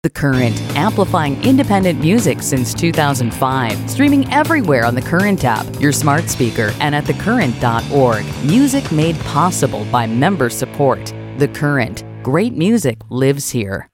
The Current, amplifying independent music since 2005. Streaming everywhere on the Current app, your smart speaker, and at thecurrent.org. Music made possible by member support. The Current. Great music lives here.